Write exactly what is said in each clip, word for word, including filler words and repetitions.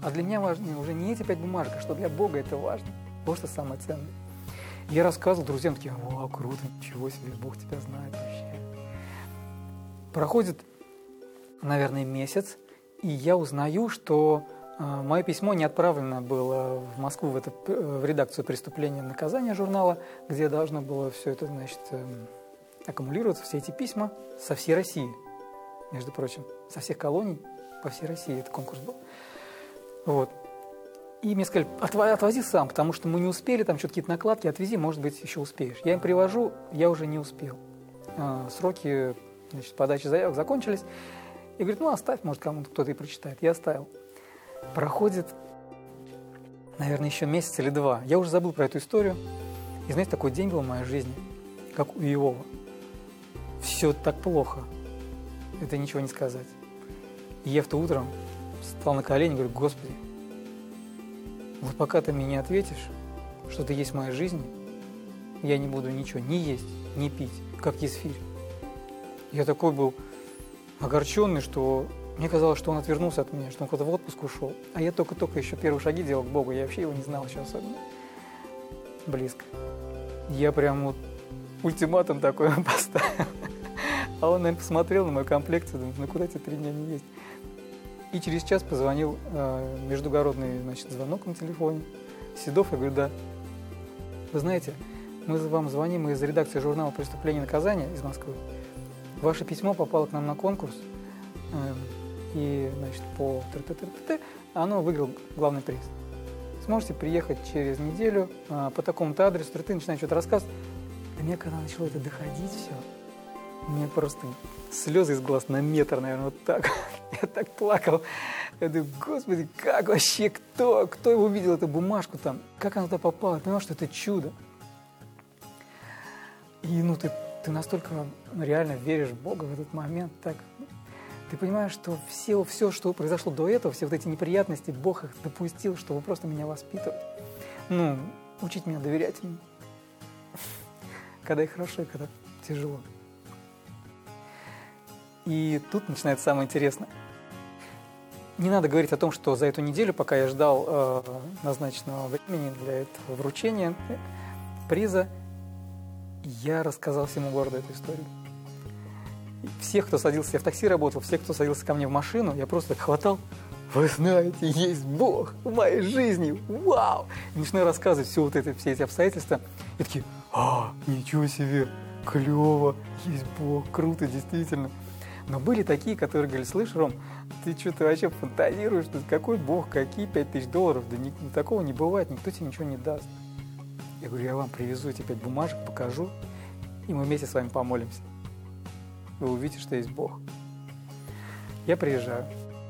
А для меня важны уже не эти пять бумажек, а что для Бога это важно. Вот что самое ценное. Я рассказывал друзьям, такие: о, круто, ничего себе, Бог тебя знает вообще. Проходит, наверное, месяц, и я узнаю, что э, мое письмо не отправлено было в Москву, в, это, в редакцию «Преступления и наказания» журнала, где должно было все это, значит, э, аккумулироваться, все эти письма со всей России, между прочим, со всех колоний по всей России этот конкурс был. Вот. И мне сказали: отвози сам, потому что мы не успели, там что-то какие-то накладки, отвези, может быть, еще успеешь. Я им привожу, я уже не успел. Э, сроки, значит, подачи заявок закончились. И говорит: ну, оставь, может, кому-то кто-то и прочитает. Я оставил. Проходит, наверное, еще месяц или два. Я уже забыл про эту историю. И, знаете, такой день был в моей жизни, как у Иова. Все так плохо. Это ничего не сказать. И я в то утро встал на колени и говорю: Господи, вот пока ты мне не ответишь, что ты есть в моей жизни, я не буду ничего ни есть, ни пить, как Есфирь. Я такой был огорченный, что мне казалось, что он отвернулся от меня, что он куда-то в отпуск ушел. А я только-только еще первые шаги делал к Богу. Я вообще его не знал еще особенно близко. Я прям вот ультиматум такой поставил. А он, наверное, посмотрел на мою комплекцию, думает: ну куда тебе три дня не есть? И через час позвонил э, междугородный, значит, звонок на телефоне. Седов, я говорю: да. Вы знаете, мы вам звоним из редакции журнала «Преступления и наказания» из Москвы. Ваше письмо попало к нам на конкурс, э, и, значит, по т-т-т-т-т оно выиграло главный приз. Сможете приехать через неделю э, по такому-то адресу, ты начинаешь что-то рассказывать. До меня, когда начало это доходить все, мне просто слезы из глаз на метр, наверное, вот так. Я так плакал. Я думаю: Господи, как вообще, кто, кто его увидел, эту бумажку там, как она туда попала? Я понял, что это чудо. И, ну, ты, ты настолько реально веришь в Бога в этот момент, так. Ты понимаешь, что все, все, что произошло до этого, все вот эти неприятности, Бог их допустил, чтобы просто меня воспитывать. Ну, учить меня доверять ему. Когда и хорошо, и когда тяжело. И тут начинается самое интересное. Не надо говорить о том, что за эту неделю, пока я ждал э, назначенного времени для этого вручения приза, я рассказал всему городу эту историю. И всех, кто садился, я в такси работал, всех, кто садился ко мне в машину, я просто так хватал: вы знаете, есть Бог в моей жизни, вау! И начинаю рассказывать все вот это, все эти обстоятельства. И такие: а, ничего себе, клево, есть Бог, круто, действительно. Но были такие, которые говорили: слышь, Ром, ты что-то вообще фантазируешь, какой Бог, какие пять тысяч долларов, да ни, такого не бывает, никто тебе ничего не даст. Я говорю: я вам привезу эти пять бумажек, покажу, и мы вместе с вами помолимся. Вы увидите, что есть Бог. Я приезжаю.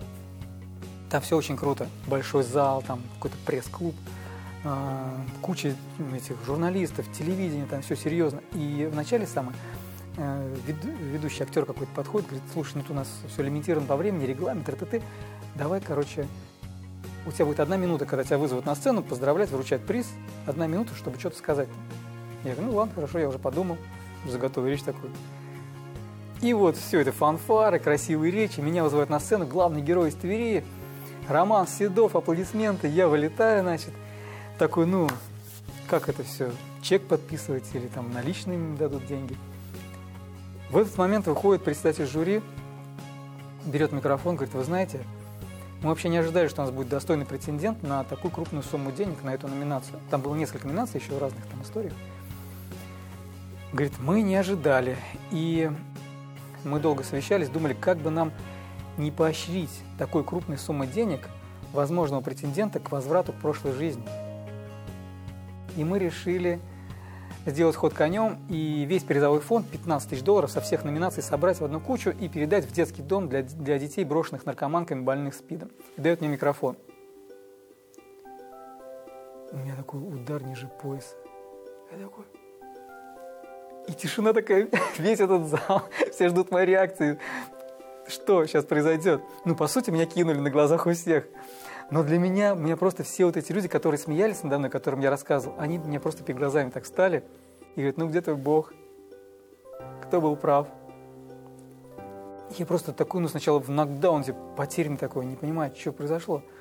Там все очень круто. Большой зал, там какой-то пресс-клуб, э, куча этих журналистов, телевидение, там все серьезно. И вначале самое, э, веду, ведущий актер какой-то подходит, говорит: слушай, ну у нас все лимитировано по времени, регламент, т-т-т. Давай, короче, у тебя будет одна минута, когда тебя вызовут на сцену, поздравлять, вручать приз. Одна минута, чтобы что-то сказать. Я говорю: ну ладно, хорошо, я уже подумал, заготовил речь такую. И вот все это фанфары, красивые речи. Меня вызывают на сцену главный герой из Твери, Роман Седов, аплодисменты. Я вылетаю, значит, такой: ну, как это все, чек подписывать или там наличные мне дадут деньги. В этот момент выходит председатель жюри, берет микрофон, говорит: вы знаете, мы вообще не ожидали, что у нас будет достойный претендент на такую крупную сумму денег, на эту номинацию. Там было несколько номинаций еще в разных там историях. Говорит: мы не ожидали. И мы долго совещались, думали, как бы нам не поощрить такой крупной суммой денег возможного претендента к возврату к прошлой жизни. И мы решили сделать ход конем и весь призовой фонд, пятнадцать тысяч долларов, со всех номинаций собрать в одну кучу и передать в детский дом для, для детей, брошенных наркоманками, больных СПИДом. И дает мне микрофон. У меня такой удар ниже пояса. Я такой... И тишина такая, весь этот зал, все ждут моей реакции. Что сейчас произойдет? Ну, по сути, меня кинули на глазах у всех. Но для меня, у меня просто все вот эти люди, которые смеялись надо мной, которым я рассказывал, они мне просто перед глазами так встали и говорят: ну, где твой Бог? Кто был прав? Я просто такой, ну, сначала в нокдауне, потерянный такой, не понимаю, что произошло.